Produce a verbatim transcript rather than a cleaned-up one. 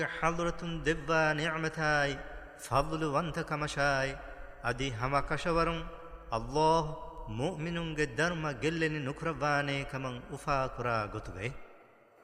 حضرة دبا نعمتاي فضل وانت كمشاي أدي هما كشورم الله مؤمن الدرم جلني نكرباني كمن أفاكرا قطبه